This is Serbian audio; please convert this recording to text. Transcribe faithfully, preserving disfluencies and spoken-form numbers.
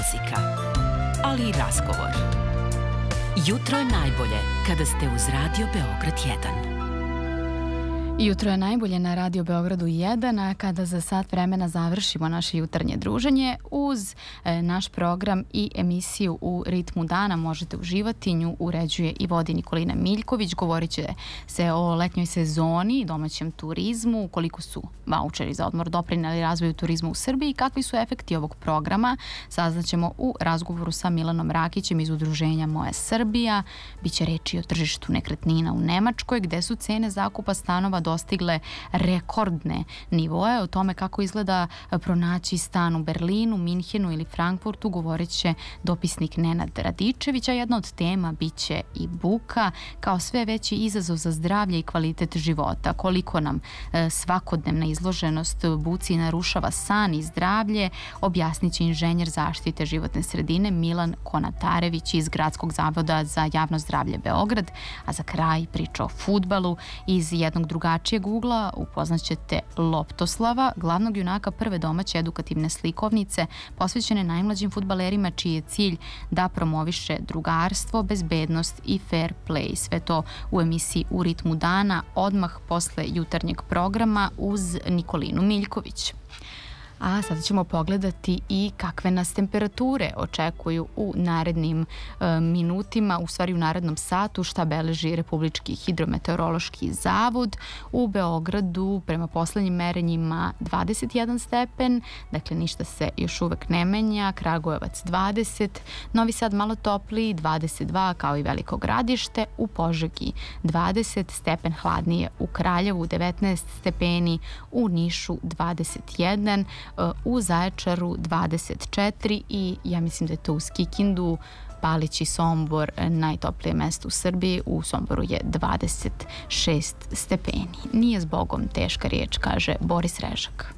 muzika, ali i razgovor. Jutro je najbolje kada ste uz Radio Beograd jedan. Jutro je najbolje na Radio Beogradu jedan, a kada za sat vremena završimo naše jutarnje druženje uz e, naš program i emisiju U ritmu dana možete uživati. Nju uređuje i vodi Nikolina Miljković. Govorit će se o letnjoj sezoni, domaćem turizmu, koliko su vaučeri za odmor doprineli razvoju turizma u Srbiji i kakvi su efekti ovog programa. Saznaćemo u razgovoru sa Milanom Rakićem iz udruženja Moja Srbija. Biće reči o tržištu nekretnina u Nemačkoj, gde su cene zakupa stanova dostigle rekordne nivoe. O tome kako izgleda pronaći stan u Berlinu, Minhenu ili Frankfurtu govorit će dopisnik Nenad Radičević, a jedna od tema biće i buka kao sve veći izazov za zdravlje i kvalitet života. Koliko nam e, svakodnevna izloženost buci narušava san i zdravlje, objasnit će inženjer zaštite životne sredine Milan Konatarević iz Gradskog zavoda za javno zdravlje Beograd, a za kraj priča o fudbalu iz jednog drugačijeg ugla. Upoznaćete Loptoslava, glavnog junaka prve domaće edukativne slikovnice posvećene najmlađim fudbalerima, čiji je cilj da promoviše drugarstvo, bezbednost i fair play. Sve to u emisiji U ritmu dana, odmah posle jutarnjeg programa uz Nikolinu Miljković. A sada ćemo pogledati i kakve nas temperature očekuju u narednim e, minutima, u stvari u narednom satu, šta beleži Republički hidrometeorološki zavod. U Beogradu prema poslednjim merenjima dvadeset jedan stepen, dakle ništa se još uvek ne menja, Kragujevac dvadeset, Novi Sad malo topliji dvadeset dva kao i Veliko Gradište, u Požegi dvadeset, stepen hladnije u Kraljevu devetnaest stepeni, u Nišu dvadeset jedan, u Zaječaru dvadeset četiri i ja mislim da je to uz Kikindu, Palić i Sombor najtoplije mesto u Srbiji. U Somboru je dvadeset šest stepeni. Nije zbogom teška riječ, kaže Boris Režak.